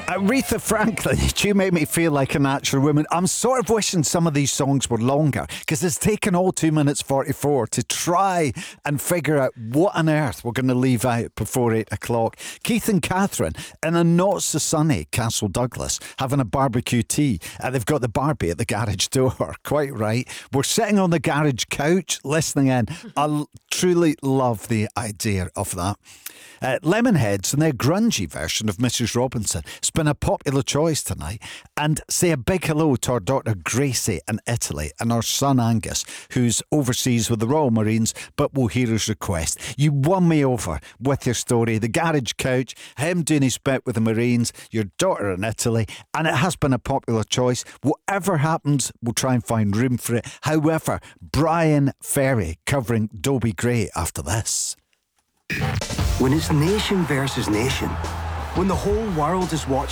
Aretha Franklin, you make me feel like a natural woman. I'm sort of wishing some of these songs were longer because it's taken all 2 minutes 44 to try and figure out what on earth we're going to leave out before 8 o'clock. Keith and Catherine in a not so sunny Castle Douglas having a barbecue tea. They've got the Barbie at the garage door. Quite right. We're sitting on the garage couch listening in. I truly love the idea of that. Lemonheads and their grungy version of Mrs. Robinson. It's been a popular choice tonight. And say a big hello to our daughter Gracie in Italy and our son Angus, who's overseas with the Royal Marines, but will hear his request. You won me over with your story. The garage couch, him doing his bit with the Marines, your daughter in Italy, and it has been a popular choice. Whatever happens, we'll try and find room for it. However, Brian Ferry covering Dobie Gray after this. When it's nation versus nation, when the whole world is watching